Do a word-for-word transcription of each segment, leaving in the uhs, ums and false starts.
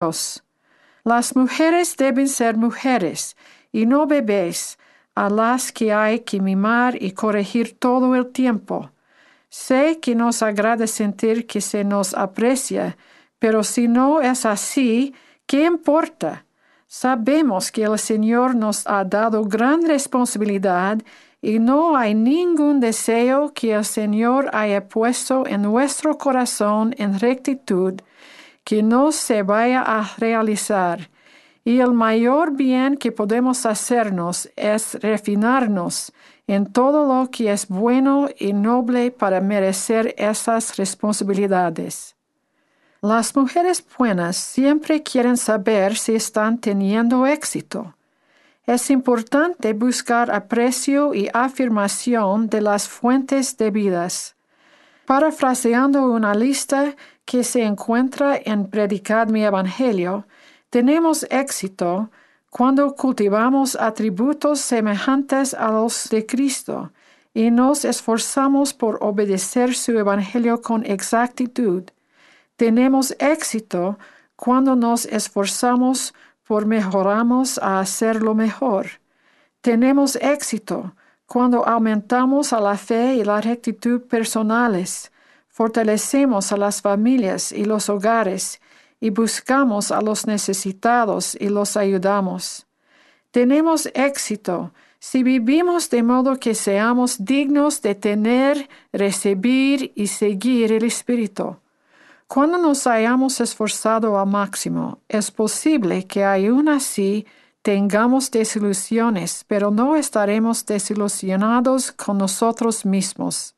hijos. Las mujeres deben ser mujeres y no bebés, a las que hay que mimar y corregir todo el tiempo. Sé que nos agrada sentir que se nos aprecia, pero si no es así, ¿qué importa? Sabemos que el Señor nos ha dado gran responsabilidad y no hay ningún deseo que el Señor haya puesto en nuestro corazón en rectitud que no se vaya a realizar. Y el mayor bien que podemos hacernos es refinarnos en todo lo que es bueno y noble para merecer esas responsabilidades. Las mujeres buenas siempre quieren saber si están teniendo éxito. Es importante buscar aprecio y afirmación de las fuentes debidas. Parafraseando una lista que se encuentra en Predicad mi Evangelio, tenemos éxito cuando cultivamos atributos semejantes a los de Cristo y nos esforzamos por obedecer su Evangelio con exactitud. Tenemos éxito cuando nos esforzamos por mejoramos a hacerlo mejor. Tenemos éxito cuando aumentamos a la fe y la rectitud personales, fortalecemos a las familias y los hogares y buscamos a los necesitados y los ayudamos. Tenemos éxito si vivimos de modo que seamos dignos de tener, recibir y seguir el Espíritu. Cuando nos hayamos esforzado al máximo, es posible que aún así tengamos desilusiones, pero no estaremos desilusionados con nosotros mismos.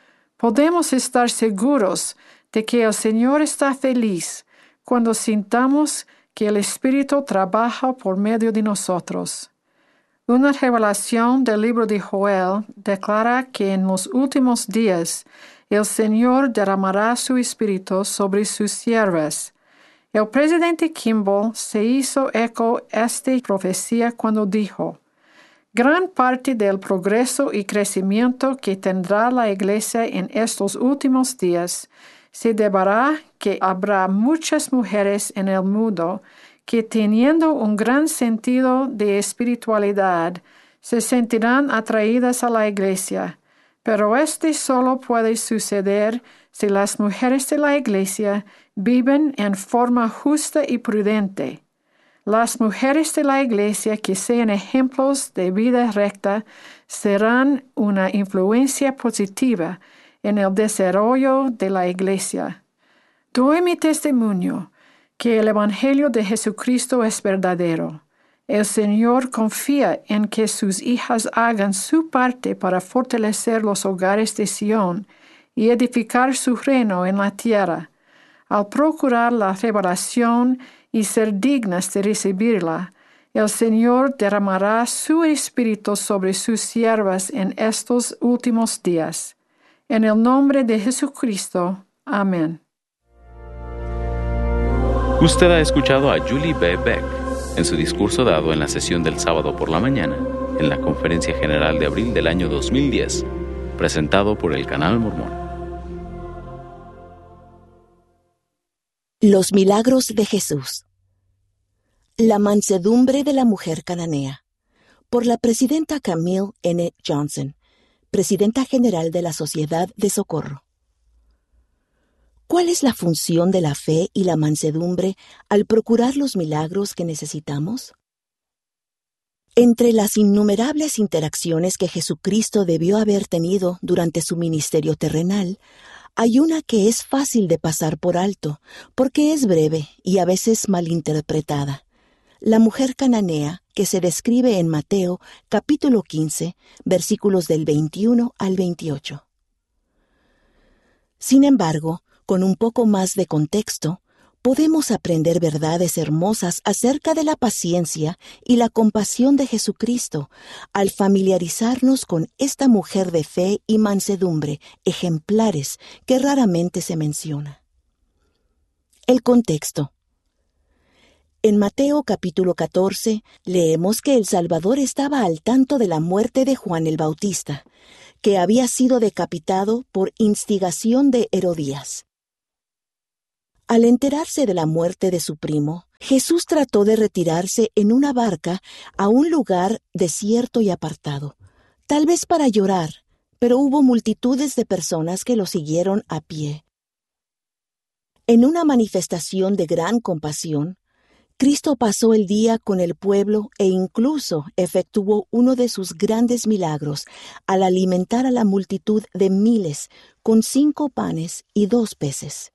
Podemos estar seguros de que el Señor está feliz cuando sintamos que el Espíritu trabaja por medio de nosotros. Una revelación del libro de Joel declara que en los últimos días el Señor derramará su Espíritu sobre sus siervas. El presidente Kimball se hizo eco de esta profecía cuando dijo: gran parte del progreso y crecimiento que tendrá la Iglesia en estos últimos días se deberá que habrá muchas mujeres en el mundo que, teniendo un gran sentido de espiritualidad, se sentirán atraídas a la Iglesia. Pero este solo puede suceder si las mujeres de la Iglesia viven en forma justa y prudente. Las mujeres de la Iglesia que sean ejemplos de vida recta serán una influencia positiva en el desarrollo de la Iglesia. Doy mi testimonio que el Evangelio de Jesucristo es verdadero. El Señor confía en que sus hijas hagan su parte para fortalecer los hogares de Sión y edificar su reino en la tierra. Al procurar la revelación y ser dignas de recibirla, el Señor derramará su Espíritu sobre sus siervas en estos últimos días. En el nombre de Jesucristo. Amén. Usted ha escuchado a Julie B. Beck en su discurso dado en la sesión del sábado por la mañana en la Conferencia General de abril del año dos mil diez, presentado por el Canal Mormón. Los milagros de Jesús. La mansedumbre de la mujer cananea, por la presidenta Camille N. Johnson, presidenta general de la Sociedad de Socorro. ¿Cuál es la función de la fe y la mansedumbre al procurar los milagros que necesitamos? Entre las innumerables interacciones que Jesucristo debió haber tenido durante su ministerio terrenal, hay una que es fácil de pasar por alto, porque es breve y a veces malinterpretada. La mujer cananea que se describe en Mateo capítulo quince, versículos del veintiuno al veintiocho. Sin embargo, con un poco más de contexto, podemos aprender verdades hermosas acerca de la paciencia y la compasión de Jesucristo al familiarizarnos con esta mujer de fe y mansedumbre ejemplares que raramente se menciona. El contexto. En Mateo capítulo catorce leemos que el Salvador estaba al tanto de la muerte de Juan el Bautista, que había sido decapitado por instigación de Herodías. Al enterarse de la muerte de su primo, Jesús trató de retirarse en una barca a un lugar desierto y apartado, tal vez para llorar, pero hubo multitudes de personas que lo siguieron a pie. En una manifestación de gran compasión, Cristo pasó el día con el pueblo e incluso efectuó uno de sus grandes milagros al alimentar a la multitud de miles con cinco panes y dos peces.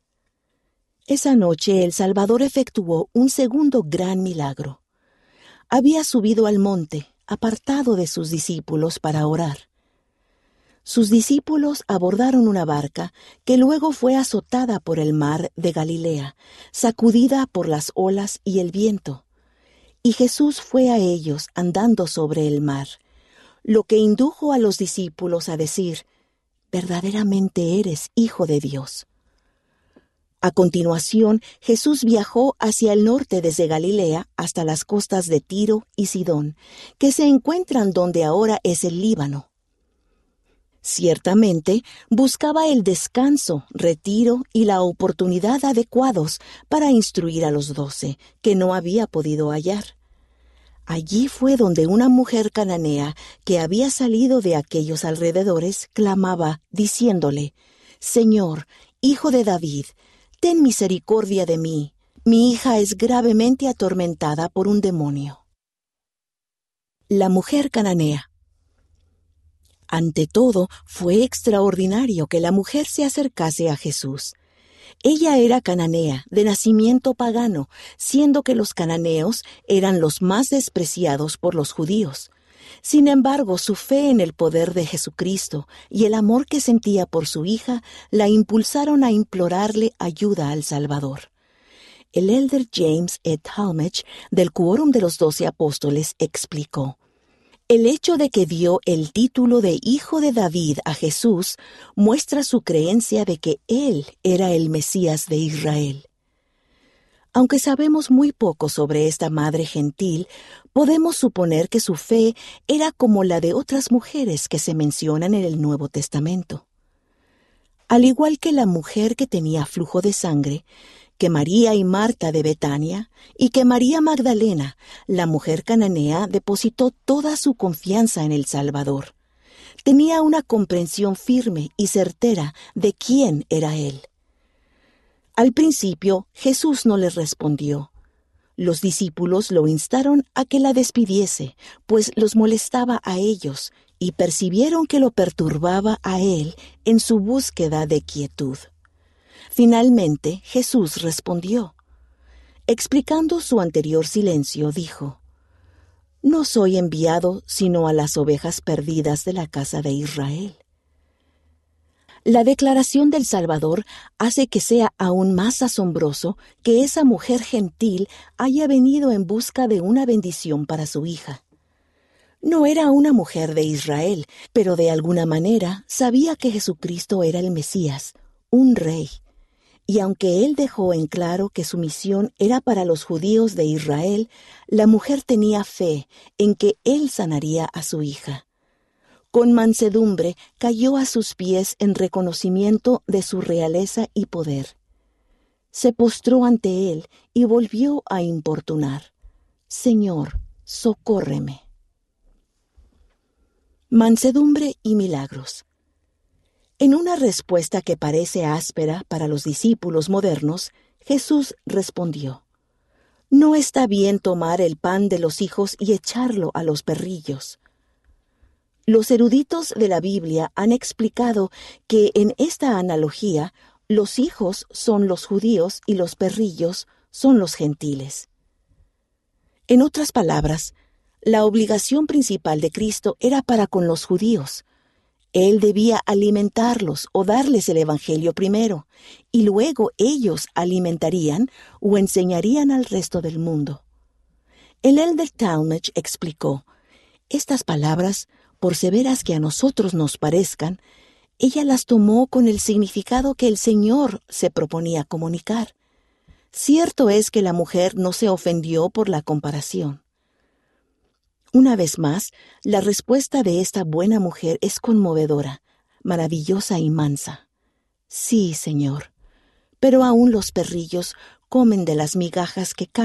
Esa noche el Salvador efectuó un segundo gran milagro. Había subido al monte, apartado de sus discípulos, para orar. Sus discípulos abordaron una barca que luego fue azotada por el mar de Galilea, sacudida por las olas y el viento. Y Jesús fue a ellos andando sobre el mar, lo que indujo a los discípulos a decir: «Verdaderamente eres Hijo de Dios». A continuación, Jesús viajó hacia el norte desde Galilea hasta las costas de Tiro y Sidón, que se encuentran donde ahora es el Líbano. Ciertamente, buscaba el descanso, retiro y la oportunidad adecuados para instruir a los doce, que no había podido hallar. Allí fue donde una mujer cananea que había salido de aquellos alrededores clamaba, diciéndole: «Señor, Hijo de David, ten misericordia de mí. Mi hija es gravemente atormentada por un demonio». La mujer cananea. Ante todo, fue extraordinario que la mujer se acercase a Jesús. Ella era cananea, de nacimiento pagano, siendo que los cananeos eran los más despreciados por los judíos. Sin embargo, su fe en el poder de Jesucristo y el amor que sentía por su hija la impulsaron a implorarle ayuda al Salvador. El elder James E. Talmage, del Quórum de los Doce Apóstoles, explicó: «El hecho de que dio el título de Hijo de David a Jesús muestra su creencia de que Él era el Mesías de Israel». Aunque sabemos muy poco sobre esta madre gentil, podemos suponer que su fe era como la de otras mujeres que se mencionan en el Nuevo Testamento. Al igual que la mujer que tenía flujo de sangre, que María y Marta de Betania, y que María Magdalena, la mujer cananea depositó toda su confianza en el Salvador. Tenía una comprensión firme y certera de quién era Él. Al principio, Jesús no les respondió. Los discípulos lo instaron a que la despidiese, pues los molestaba a ellos, y percibieron que lo perturbaba a Él en su búsqueda de quietud. Finalmente, Jesús respondió. Explicando su anterior silencio, dijo: «No soy enviado sino a las ovejas perdidas de la casa de Israel». La declaración del Salvador hace que sea aún más asombroso que esa mujer gentil haya venido en busca de una bendición para su hija. No era una mujer de Israel, pero de alguna manera sabía que Jesucristo era el Mesías, un rey. Y aunque él dejó en claro que su misión era para los judíos de Israel, la mujer tenía fe en que él sanaría a su hija. Con mansedumbre cayó a sus pies en reconocimiento de su realeza y poder. Se postró ante él y volvió a importunar: «Señor, socórreme». Mansedumbre y milagros. En una respuesta que parece áspera para los discípulos modernos, Jesús respondió: «No está bien tomar el pan de los hijos y echarlo a los perrillos». Los eruditos de la Biblia han explicado que en esta analogía los hijos son los judíos y los perrillos son los gentiles. En otras palabras, la obligación principal de Cristo era para con los judíos. Él debía alimentarlos o darles el Evangelio primero, y luego ellos alimentarían o enseñarían al resto del mundo. El elder Talmage explicó: «Estas palabras, por severas que a nosotros nos parezcan, ella las tomó con el significado que el Señor se proponía comunicar. Cierto es que la mujer no se ofendió por la comparación». Una vez más, la respuesta de esta buena mujer es conmovedora, maravillosa y mansa. «Sí, Señor, pero aún los perrillos comen de las migajas que caen